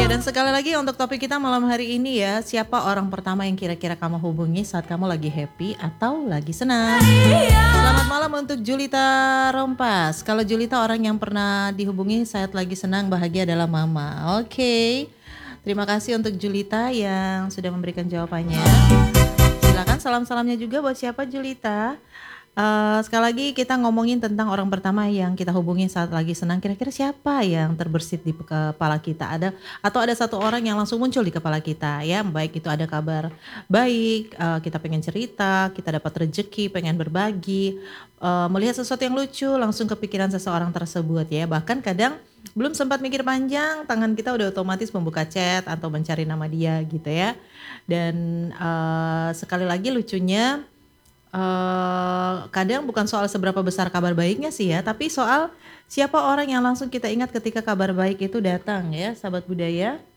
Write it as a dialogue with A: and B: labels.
A: dan sekali lagi untuk topik kita malam hari ini ya, siapa orang pertama yang kira-kira kamu hubungi saat kamu lagi happy atau lagi senang? Selamat malam untuk Julita Rompas. Kalau Julita orang yang pernah dihubungi saat lagi senang bahagia adalah mama. Oke. Terima kasih untuk Julita yang sudah memberikan jawabannya. Silakan salam-salamnya juga buat siapa Julita? Sekali lagi kita ngomongin tentang orang pertama yang kita hubungi saat lagi senang. Kira-kira siapa yang terbersit di kepala kita? Atau ada satu orang yang langsung muncul di kepala kita ya. Baik itu ada kabar baik, kita pengen cerita, kita dapat rezeki, pengen berbagi, melihat sesuatu yang lucu, langsung kepikiran seseorang tersebut ya. Bahkan kadang belum sempat mikir panjang, tangan kita udah otomatis membuka chat atau mencari nama dia gitu ya. Dan sekali lagi lucunya, kadang bukan soal seberapa besar kabar baiknya sih ya, tapi soal siapa orang yang langsung kita ingat ketika kabar baik itu datang ya, sahabat budaya.